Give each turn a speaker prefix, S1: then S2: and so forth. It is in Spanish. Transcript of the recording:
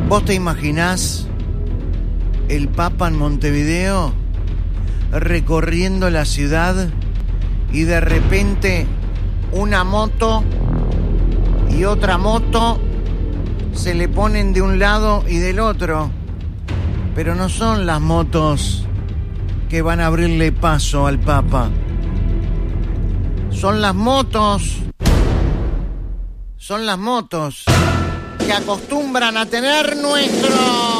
S1: ¿Vos te imaginás el Papa en Montevideo recorriendo la ciudad y de repente una moto y otra moto se le ponen de un lado y del otro? Pero no son las motos que van a abrirle paso al Papa. Son las motos que acostumbran a tener nuestro